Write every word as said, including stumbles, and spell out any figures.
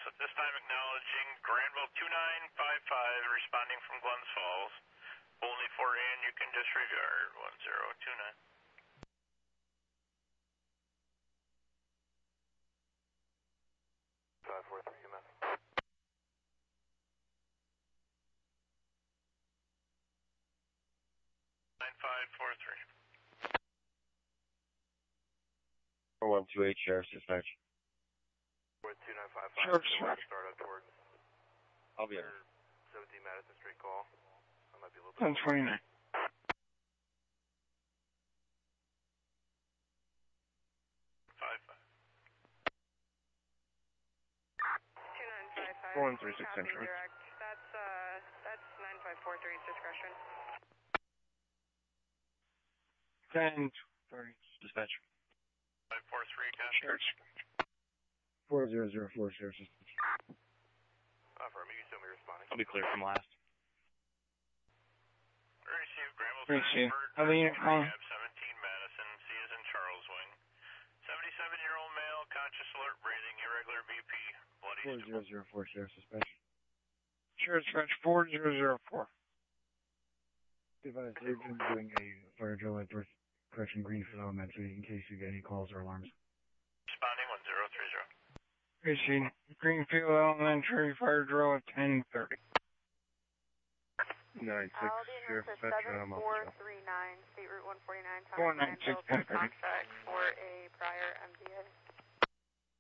At this time acknowledging Granville two nine five five responding from Glens Falls. Only for in, you can disregard one zero two nine. five four three, U M S. nine five four three. four one two eight, Sheriff's Dispatch. four two nine five five. Sheriff's Dispatch. Start up towards I'll be there. seventeen Madison Street call. I might be a little bit. ten twenty-nine. Five five. two nine five five. four one three six Copy Central. direct. That's, uh, that's nine five four three's discretion. ten thirty, Dispatch. five four three, Sheriff's. four zero zero four, Sheriff's Dispatch. Affirm, you can still be responding. I'll be clear from last. Received Granville Received. Frankfurt, How many calling? seventeen Madison, C is in Charles Wing. seventy-seven-year-old male, conscious, alert, breathing, irregular B P, bloody four zero stupid. zero four, Sheriff's Dispatch. Sheriff's Dispatch four zero zero four. Device agent doing a fire drill at Birth Correction Greenfield Elementary in case you get any calls or alarms. Responding one zero three zero. Received. Greenfield Elementary fire drill at ten thirty. nine six, Sheriff's Dispatch, I'm seven four three nine, State Route one forty-nine, four nine six, contract for a prior M D